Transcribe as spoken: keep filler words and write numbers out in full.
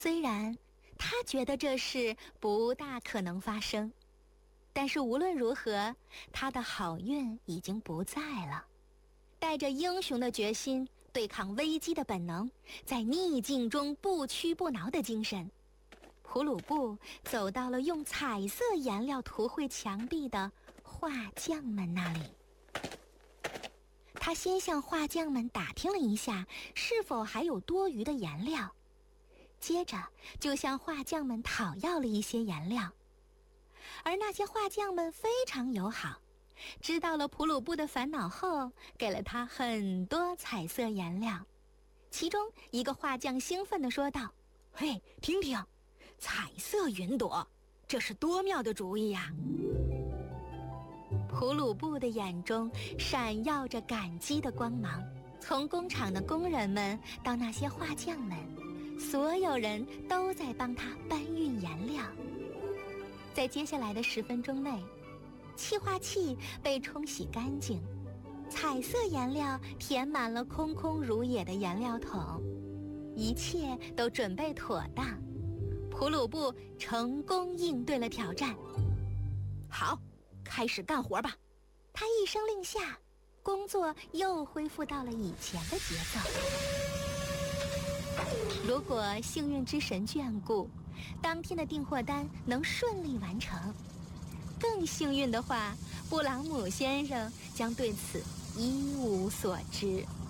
虽然他觉得这事不大可能发生，但是无论如何，他的好运已经不在了。带着英雄的决心，对抗危机的本能，在逆境中不屈不挠的精神，普鲁布走到了用彩色颜料涂绘墙壁的画匠们那里。他先向画匠们打听了一下是否还有多余的颜料，接着就向画匠们讨要了一些颜料。而那些画匠们非常友好，知道了普鲁布的烦恼后，给了他很多彩色颜料。其中一个画匠兴奋地说道：“嘿，听听，彩色云朵，这是多妙的主意呀！”普鲁布的眼中闪耀着感激的光芒，从工厂的工人们到那些画匠们，所有人都在帮他搬运颜料。在接下来的十分钟内，气化器被冲洗干净，彩色颜料填满了空空如也的颜料桶，一切都准备妥当。普鲁布成功应对了挑战。好，开始干活吧！他一声令下，工作又恢复到了以前的节奏。如果幸运之神眷顾，当天的订货单能顺利完成。更幸运的话，布朗姆先生将对此一无所知。